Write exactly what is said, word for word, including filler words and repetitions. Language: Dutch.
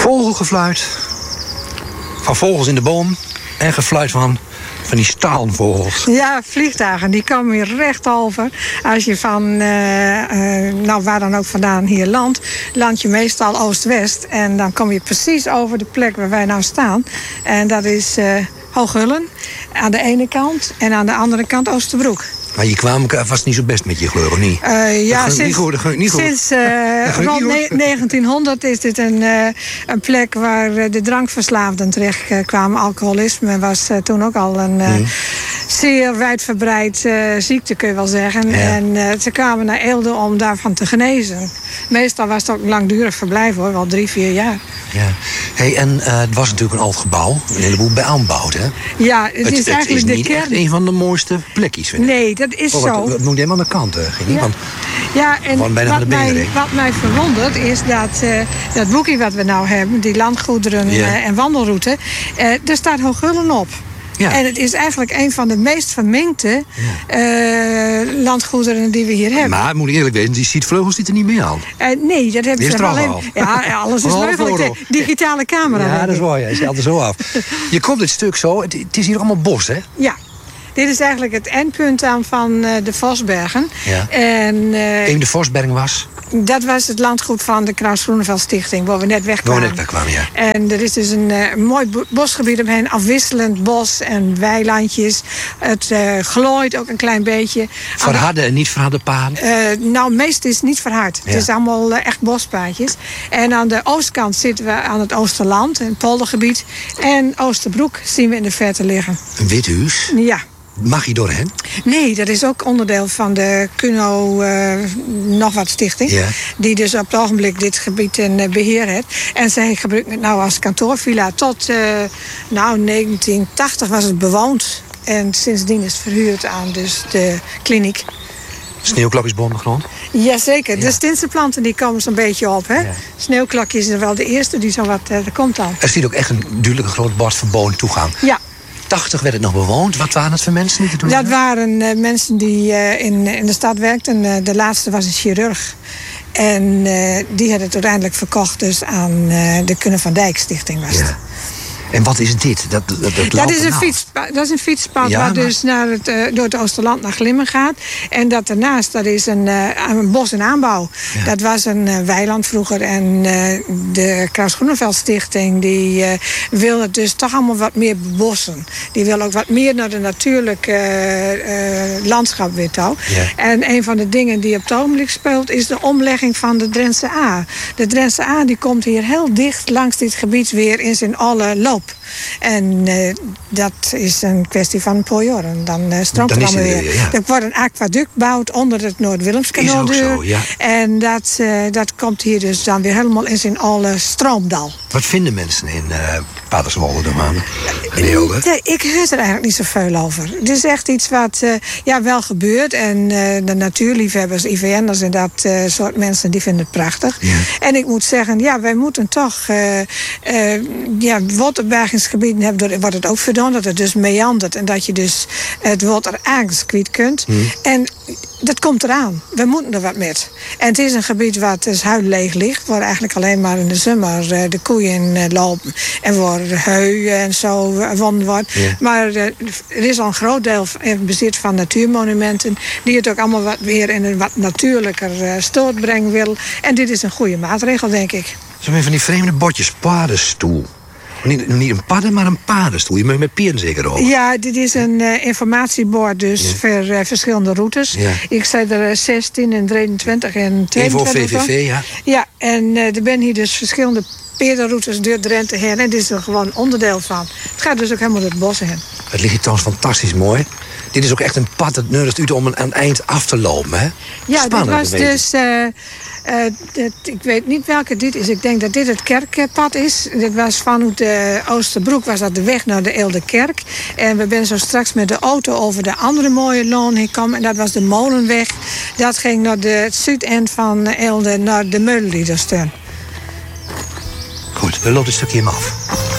vogelgefluit. Van vogels in de boom. En gefluit van, van die staalvogels. Ja, vliegtuigen, die komen hier recht over. Als je van, uh, uh, nou waar dan ook vandaan hier landt, land je meestal oost-west. En dan kom je precies over de plek waar wij nou staan. En dat is uh, Hooghullen aan de ene kant en aan de andere kant Oosterbroek. Maar je kwam vast niet zo best met je geloof, of niet? Uh, ja, dat sinds, niet goed, niet goed. sinds uh, rond ne- negentienhonderd is dit een, uh, een plek waar uh, de drankverslaafden terecht uh, kwamen. Alcoholisme was uh, toen ook al een uh, mm. zeer wijdverbreid uh, ziekte, kun je wel zeggen. Ja. En uh, ze kwamen naar Eelde om daarvan te genezen. Meestal was het ook een langdurig verblijf, hoor, wel drie, vier jaar. Ja. Hey, en uh, het was natuurlijk een oud gebouw, een heleboel bij aanbouwd, hè? Ja, het, het is eigenlijk het is de niet kern. Echt een van de mooiste plekjes, vind ik. Nee, dat is oh, zo. Dat moet helemaal aan de kant, uh, ging niet? Ja. Want ja, en wat, wat mij, wat mij verwondert is dat uh, dat boekje wat we nou hebben, die landgoederen ja. uh, en wandelroute, uh, daar staat Hooghullen op. Ja. En het is eigenlijk een van de meest verminkte ja. uh, landgoederen die we hier hebben. Maar, moet ik eerlijk weten, die Sietvleugels zit er niet meer aan. Uh, nee, dat hebben ze alleen. Al. Ja, alles is mogelijk. Digitale camera. Ja, dat is waar. Je zet er zo af. Je komt dit stuk zo, het, het is hier allemaal bos, hè? Ja. Dit is eigenlijk het eindpunt aan van uh, de Vosbergen. Ja. En, uh, Even de Vosbergen was? Dat was het landgoed van de Kraus Groeneveld Stichting, waar we net wegkwamen. Waar we net wegkwamen, ja. En er is dus een uh, mooi bosgebied omheen, afwisselend bos en weilandjes. Het uh, glooit ook een klein beetje. Verharde en niet verharde paden? Uh, nou, meest is het niet verhard. Ja. Het is allemaal uh, echt bospaadjes. En aan de oostkant zitten we aan het Oosterland, een poldergebied. En Oosterbroek zien we in de verte liggen. Een wit huis? Ja. Mag je doorheen? Nee, dat is ook onderdeel van de Kuno uh, nog wat stichting. Ja. Die dus op het ogenblik dit gebied in uh, beheer heeft. En zij gebruiken het nou als kantoorvilla. Tot uh, nou, negentien tachtig was het bewoond. En sindsdien is het verhuurd aan dus de kliniek. Sneeuwklokjes boven de grond? Jazeker, ja. De stinsenplanten die komen zo'n beetje op. Hè? Ja. Sneeuwklokjes is er wel de eerste die zo wat uh, er komt dan. Er ziet ook echt een duidelijk groot bord verboden toegang. Ja. tachtig werd het nog bewoond. Wat waren het voor mensen die te doen? Dat waren uh, mensen die uh, in, in de stad werkten. Uh, de laatste was een chirurg. En uh, die had het uiteindelijk verkocht dus aan uh, de Kunne van Dijk Stichting. Was ja. En wat is dit? Dat, dat, dat, dat, is, een fietspad, dat is een fietspad ja, wat maar... dus naar het, uh, door het Oosterland naar Glimmen gaat. En dat daarnaast, dat is een, uh, een bos in aanbouw. Ja. Dat was een uh, weiland vroeger. En uh, de Kraus Groeneveld Stichting die uh, wil het dus toch allemaal wat meer bebossen. Die wil ook wat meer naar de natuurlijke uh, uh, landschap weer toe. Ja. En een van de dingen die op het ogenblik speelt is de omlegging van de Drentse A. De Drentse A die komt hier heel dicht langs dit gebied weer in zijn alle loop. En uh, dat is een kwestie van een paar jaar. En dan uh, stroomt het allemaal weer. Ja. Er wordt een aquaduct gebouwd onder het Noord-Willemskanaal. Is ook zo, ja. En dat, uh, dat komt hier dus dan weer helemaal in zijn alle stroomdal. Wat vinden mensen in uh, Paterswolde dan aan? In Eelde? Ik hoor er eigenlijk niet zoveel over. Het is echt iets wat uh, ja, wel gebeurt. En uh, de natuurliefhebbers, I V N'ers en dat uh, soort mensen, die vinden het prachtig. Ja. En ik moet zeggen, ja, wij moeten toch uh, uh, ja, waterbergingsgebieden hebben, wordt het ook verdaan dat het dus meandert en dat je dus het water ergens kwijt kunt. Hmm. En dat komt eraan. We moeten er wat met. En het is een gebied wat dus huidleeg ligt, waar eigenlijk alleen maar in de zomer uh, de koeien uh, lopen en waar heu en zo gewonnen wordt. Yeah. Maar uh, er is al een groot deel in bezit van natuurmonumenten die het ook allemaal wat weer in een wat natuurlijker uh, stoot brengen wil. En dit is een goede maatregel, denk ik. Zo van die vreemde bordjes, paardenstoel. Niet, niet een padden, maar een paardenstoel. Je moet met pieren zeker over. Ja, dit is een uh, informatiebord dus ja. voor uh, verschillende routes. Ja. Ik zei er uh, zestien en drieëntwintig en tweeëntwintig. Even voor V V V, ja. Ja, en uh, er zijn hier dus verschillende peerderroutes door Drenthe heen. En dit is er gewoon onderdeel van. Het gaat dus ook helemaal door het bos heen. Het ligt hier trouwens fantastisch mooi. Dit is ook echt een pad dat nodigt u om aan het eind af te lopen, hè? Ja, spannend, dit was dus... Uh, Uh, dit, ik weet niet welke dit is. Ik denk dat dit het kerkpad is. Dit was vanuit de Oosterbroek was dat de weg naar de Eelde Kerk. En we zijn zo straks met de auto over de andere mooie loon gekomen. En dat was de Molenweg. Dat ging naar de, het zuideind van Eelde, naar de Meulenliedersteun. Goed, we lopen een stukje hem af.